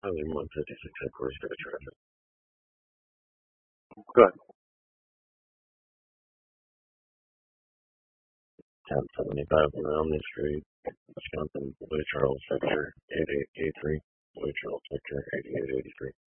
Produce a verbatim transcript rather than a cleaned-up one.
Highway one fifty-six headquarters for the traffic. Go ahead. ten seventy-five Romney Street, Wisconsin, Blue Charles, sector eighty-eight eighty-three, Blue Charles, sector eighty-eight eighty-three.